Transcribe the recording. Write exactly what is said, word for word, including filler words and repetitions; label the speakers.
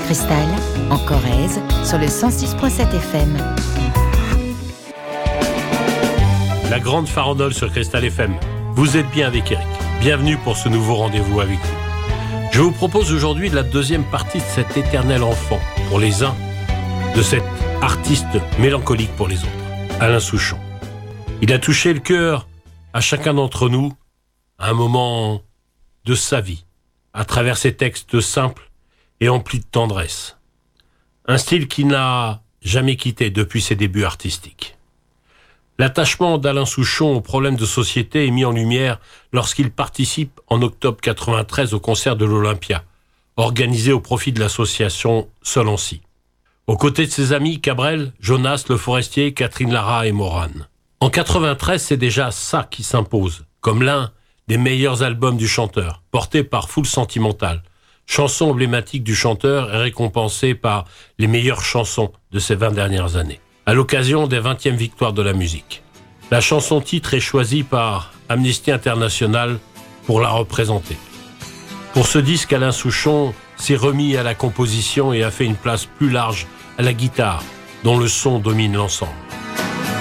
Speaker 1: Cristal, en Corrèze, sur le cent six virgule sept F M.
Speaker 2: La grande farandole sur Cristal F M. Vous êtes bien avec Eric. Bienvenue pour ce nouveau rendez-vous avec vous. Je vous propose aujourd'hui la deuxième partie de cet éternel enfant pour les uns, de cet artiste mélancolique pour les autres, Alain Souchon. Il a touché le cœur à chacun d'entre nous à un moment de sa vie, à travers ses textes simples et emplis de tendresse. Un style qui n'a jamais quitté depuis ses débuts artistiques. L'attachement d'Alain Souchon aux problèmes de société est mis en lumière lorsqu'il participe en octobre quatre-vingt-treize au concert de l'Olympia, organisé au profit de l'association Solancy. Aux côtés de ses amis Cabrel, Jonas, Le Forestier, Catherine Lara et Morane. En quatre-vingt-treize, c'est déjà ça qui s'impose, comme l'un des meilleurs albums du chanteur, porté par Foule Sentimentale, chanson emblématique du chanteur et récompensée par les meilleures chansons de ces vingt dernières années, à l'occasion des vingtièmes victoires de la musique. La chanson titre est choisie par Amnesty International pour la représenter. Pour ce disque, Alain Souchon s'est remis à la composition et a fait une place plus large à la guitare, dont le son domine l'ensemble.